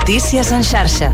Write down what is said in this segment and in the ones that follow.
Notícies en xarxa.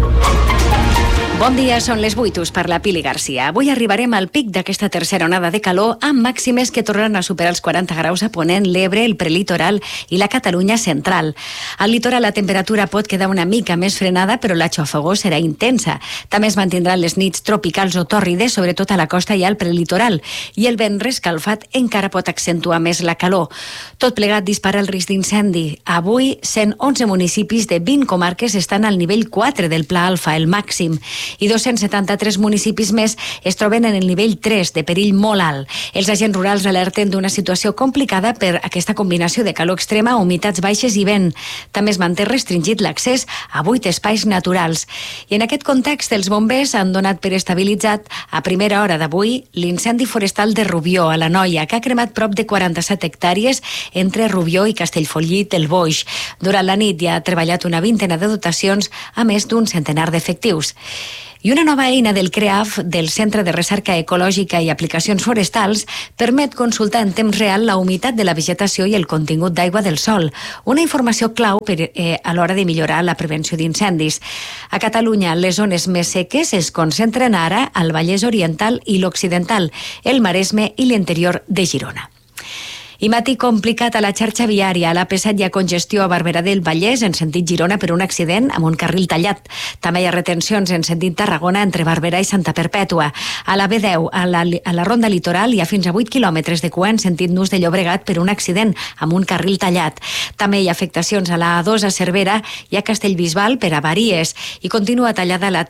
Bon dia, són les 8, us parla Pili Garcia. Avui arribarem al pic d'aquesta tercera onada de calor amb màximes que tornaran a superar els 40 graus a Ponent, l'Ebre, el prelitoral i la Catalunya central. Al litoral la temperatura pot quedar una mica més frenada, però la xafogor serà intensa. També es mantindran les nits tropicals o tòrrides, sobretot a la costa i al prelitoral, i el vent rescalfat encara pot accentuar més la calor. Tot plegat dispara el risc d'incendi. Avui, 111 municipis de 20 comarques estan al nivell 4 del Pla Alfa, el màxim, i 273 municipis més es troben en el nivell 3 de perill molt alt. Els agents rurals alerten d'una situació complicada per aquesta combinació de calor extrema, humitats baixes i vent. També es manté restringit l'accés a 8 espais naturals. I en aquest context, els bombers han donat per estabilitzat a primera hora d'avui l'incendi forestal de Rubió, a l'Anoia, que ha cremat prop de 47 hectàrees entre Rubió i Castellfollit del Boix. Durant la nit ja ha treballat una vintena de dotacions a més d'un centenar d'efectius. I una nova eina del CREAF, del Centre de Recerca Ecològica i Aplicacions Forestals, permet consultar en temps real la humitat de la vegetació i el contingut d'aigua del sòl, una informació clau a l'hora de millorar la prevenció d'incendis. A Catalunya, les zones més seques es concentren ara al Vallès Oriental i l'Occidental, el Maresme i l'interior de Girona. I matí complicat a la xarxa viària. A l'AP7 hi ha congestió a Barberà del Vallès en sentit Girona per un accident amb un carril tallat. També hi ha retencions en sentit Tarragona entre Barberà i Santa Perpètua. A la B10, a la ronda litoral, hi ha fins a 8 quilòmetres de cua en sentit Nus de Llobregat per un accident amb un carril tallat. També hi ha afectacions a la A2 a Cervera i a Castellbisbal per avaries i continua tallada la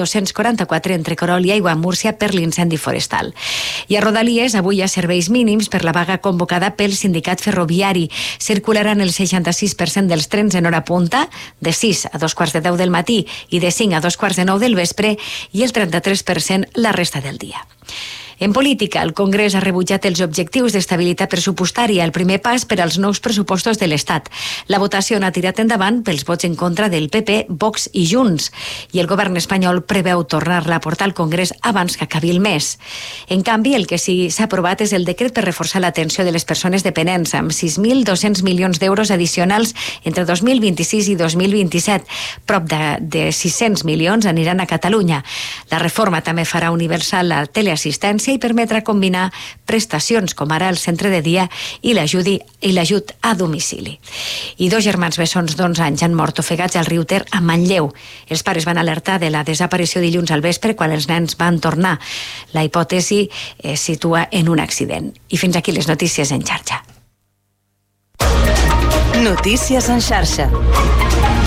T244 entre Corol i Aiguamúrcia per l'incendi forestal. I a Rodalies avui hi ha serveis mínims per la vaga convocada pel sindicat ferroviari. Circularan el 66% dels trens en hora punta, de 6 a 2:15 del matí i de 5 a 2:15 del vespre, i el 33% la resta del dia. En política, el Congrés ha rebutjat els objectius d'estabilitat pressupostària, el primer pas per als nous pressupostos de l'Estat. La votació n'ha tirat endavant pels vots en contra del PP, Vox i Junts, i el govern espanyol preveu tornar-la a portar al Congrés abans que acabi el mes. En canvi, el que sí s'ha aprovat és el decret per reforçar l'atenció de les persones dependents, amb 6.200 milions d'euros addicionals entre 2026 i 2027. Prop de 600 milions aniran a Catalunya. La reforma també farà universal la teleassistència i permetrà combinar prestacions com ara el centre de dia i l'ajut a domicili. I 2 germans bessons d'11 anys han mort ofegats al riu Ter a Manlleu. Els pares van alertar de la desaparició dilluns al vespre quan els nens van tornar. La hipòtesi es situa en un accident. I fins aquí les notícies en xarxa. Notícies en xarxa.